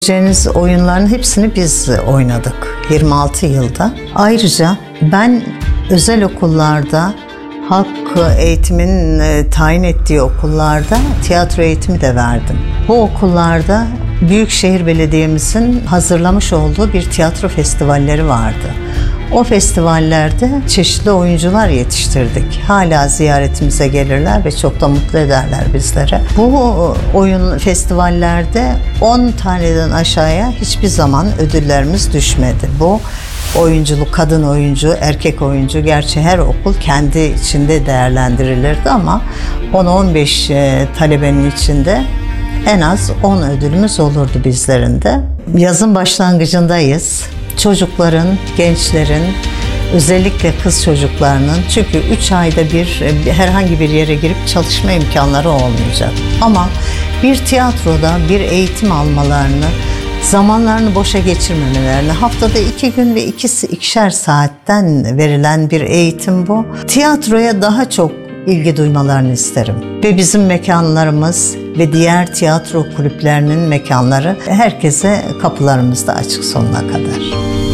Diyeceğiniz oyunların hepsini biz oynadık 26 yılda. Ayrıca ben özel okullarda, halk eğitimin tayin ettiği okullarda tiyatro eğitimi de verdim. Bu okullarda Büyükşehir Belediye'mizin hazırlamış olduğu bir tiyatro festivalleri vardı. O festivallerde çeşitli oyuncular yetiştirdik. Hala ziyaretimize gelirler ve çok da mutlu ederler bizlere. Bu oyun festivallerde 10 taneden aşağıya hiçbir zaman ödüllerimiz düşmedi. Bu oyunculuk, kadın oyuncu, erkek oyuncu, gerçi her okul kendi içinde değerlendirilirdi ama 10-15 talebenin içinde en az 10 ödülümüz olurdu bizlerin de. Yazın başlangıcındayız. Çocukların, gençlerin, özellikle kız çocuklarının, çünkü 3 ayda bir herhangi bir yere girip çalışma imkanları olmayacak. Ama bir tiyatroda bir eğitim almalarını, zamanlarını boşa geçirmemelerini, haftada 2 gün ve ikişer saatten verilen bir eğitim bu. Tiyatroya daha çok ilgi duymalarını isterim. Ve bizim mekanlarımız ve diğer tiyatro kulüplerinin mekanları herkese kapılarımızda açık sonuna kadar.